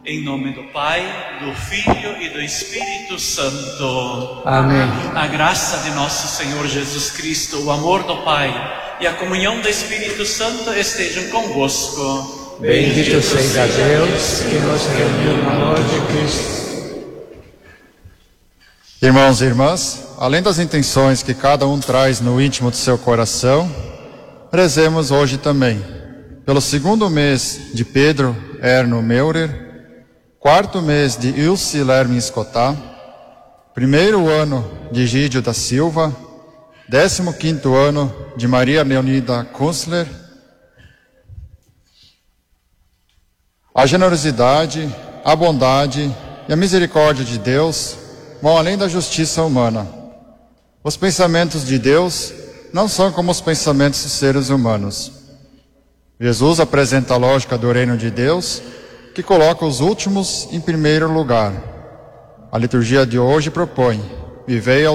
Em nome do Pai, do Filho e do Espírito Santo. Amém. A graça de nosso Senhor Jesus Cristo, o amor do Pai e a comunhão do Espírito Santo estejam convosco. Bendito seja Deus que nos reuniu no amor de Cristo. Irmãos e irmãs, além das intenções que cada um traz no íntimo do seu coração, rezemos hoje também pelo segundo mês de Pedro Erno Meurer, quarto mês de Ilse Lermin Escotá, primeiro ano de Gídio da Silva, 15º ano de Maria Leonida Kunstler. A generosidade, a bondade e a misericórdia de Deus vão além da justiça humana. Os pensamentos de Deus não são como os pensamentos dos seres humanos. Jesus apresenta a lógica do reino de Deus, que coloca os últimos em primeiro lugar. A liturgia de hoje propõe: vivei ao